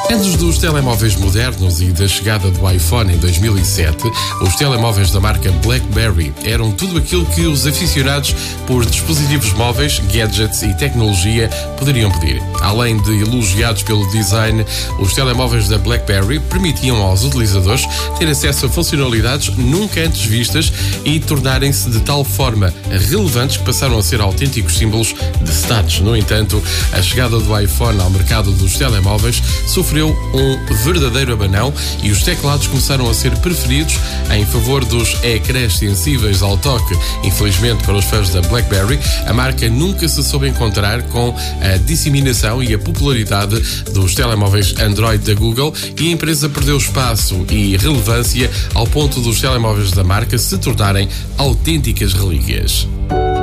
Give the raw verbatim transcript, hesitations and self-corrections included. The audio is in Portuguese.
Antes dos telemóveis modernos e da chegada do iPhone em dois mil e sete, os telemóveis da marca BlackBerry eram tudo aquilo que os aficionados por dispositivos móveis, gadgets e tecnologia poderiam pedir. Além de elogiados pelo design, os telemóveis da BlackBerry permitiam aos utilizadores ter acesso a funcionalidades nunca antes vistas e tornarem-se de tal forma relevantes que passaram a ser autênticos símbolos de status. No entanto, a chegada do iPhone ao mercado dos telemóveis sofreu um verdadeiro abanão e os teclados começaram a ser preferidos em favor dos ecrãs sensíveis ao toque. Infelizmente, para os fãs da BlackBerry, a marca nunca se soube encontrar com a disseminação e a popularidade dos telemóveis Android da Google e a empresa perdeu espaço e relevância ao ponto dos telemóveis da marca se tornarem autênticas relíquias.